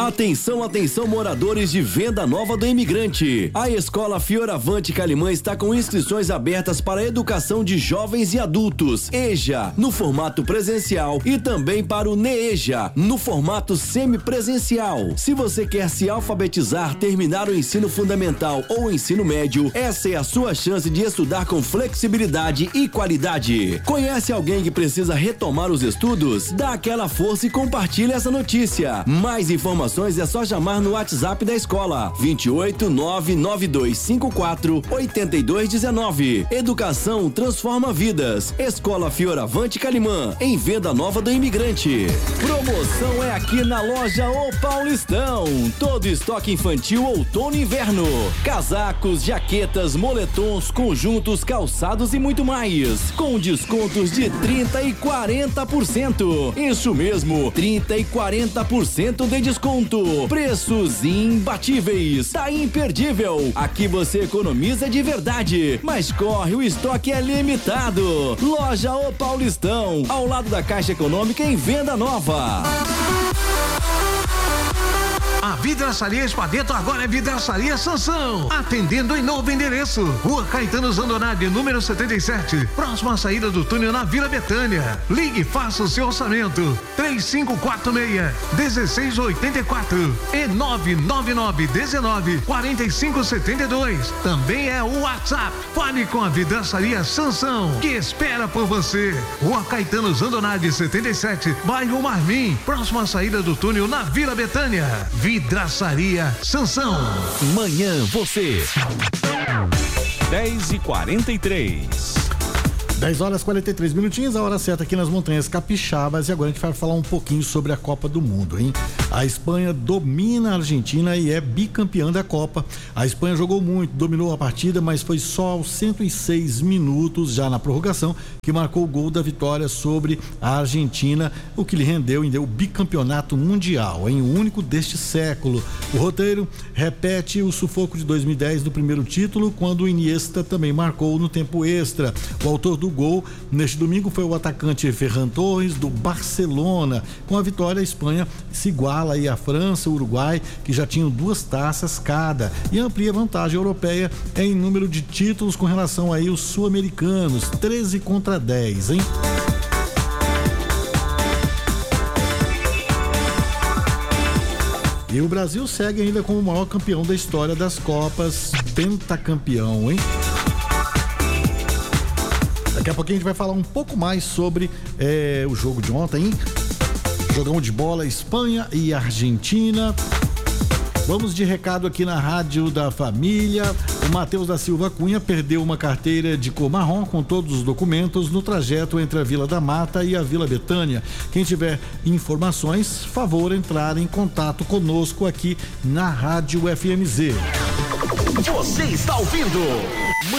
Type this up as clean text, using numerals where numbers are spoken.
Atenção, atenção, moradores de Venda Nova do Imigrante. A Escola Fioravante Calimã está com inscrições abertas para a educação de jovens e adultos, EJA, no formato presencial e também para o NEEJA, no formato semipresencial. Se você quer se alfabetizar, terminar o ensino fundamental ou o ensino médio, essa é a sua chance de estudar com flexibilidade e qualidade. Conhece alguém que precisa retomar os estudos? Dá aquela força e compartilha essa notícia. Mais informações é só chamar no WhatsApp da escola 28 99254 8219. Educação transforma vidas. Escola Fioravante Calimã, em Venda Nova do Imigrante. Promoção é aqui na loja O Paulistão. Todo estoque infantil outono e inverno. Casacos, jaquetas, moletons, conjuntos, calçados e muito mais. Com descontos de 30% e 40%. Isso mesmo, 30% e 40% de desconto. Preços imbatíveis. Tá imperdível. Aqui você economiza de verdade. Mas corre, o estoque é limitado. Loja O Paulistão, ao lado da Caixa Econômica, em Venda Nova. A Vidraçaria Espadeto agora é Vidraçaria Sansão, atendendo em novo endereço, Rua Caetano Zandonade, número 77, próxima à saída do túnel na Vila Betânia. Ligue e faça o seu orçamento, 3546-1684 e 999-19-4572. Também é o WhatsApp. Fale com a Vidraçaria Sansão, que espera por você. Rua Caetano Zandonade, 77, bairro Marmim, próxima à saída do túnel na Vila Betânia. Vidraçaria Sansão. Manhã você. 10h43. 10h43, a hora certa aqui nas Montanhas Capixabas. E agora a gente vai falar um pouquinho sobre a Copa do Mundo, hein? A Espanha domina a Argentina e é bicampeã da Copa. A Espanha jogou muito, dominou a partida, mas foi só aos 106 minutos, já na prorrogação, que marcou o gol da vitória sobre a Argentina, o que lhe rendeu o bicampeonato mundial, hein? O único deste século. O roteiro repete o sufoco de 2010 do primeiro título, quando o Iniesta também marcou no tempo extra. O autor do gol neste domingo foi o atacante Ferran Torres, do Barcelona. Com a vitória, a Espanha se iguala aí à França, o Uruguai, que já tinham 2 taças cada, e amplia a vantagem europeia em número de títulos com relação aí aos sul-americanos, 13-10, hein? E o Brasil segue ainda como o maior campeão da história das Copas, pentacampeão, hein? Daqui a pouquinho a gente vai falar um pouco mais sobre o jogo de ontem, hein? Jogão de bola, Espanha e Argentina. Vamos de recado aqui na Rádio da Família. O Matheus da Silva Cunha perdeu uma carteira de cor marrom com todos os documentos no trajeto entre a Vila da Mata e a Vila Betânia. Quem tiver informações, favor entrar em contato conosco aqui na Rádio FMZ. Você está ouvindo